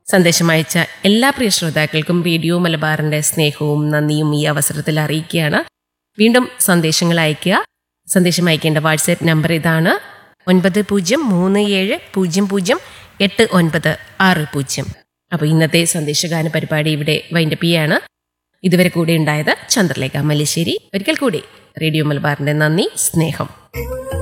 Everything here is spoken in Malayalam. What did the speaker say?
സന്ദേശം അയച്ച എല്ലാ പ്രിയ ശ്രോതാക്കൾക്കും റേഡിയോ മലബാറിന്റെ സ്നേഹവും നന്ദിയും ഈ അവസരത്തിൽ അറിയിക്കുകയാണ്. വീണ്ടും സന്ദേശങ്ങൾ അയയ്ക്കുക. സന്ദേശം അയക്കേണ്ട വാട്സാപ്പ് നമ്പർ ഇതാണ്: 9037008960. അപ്പോൾ ഇന്നത്തെ സന്ദേശഗാന പരിപാടി ഇവിടെ വൈൻഡപ്പ് ചെയ്യാണ്. ഇതുവരെ കൂടെ ഉണ്ടായത് ചന്ദ്രലേഖ മല്ലിശ്ശേരി. ഒരിക്കൽ കൂടി റേഡിയോ മലബാറിന്റെ നന്ദി, സ്നേഹം.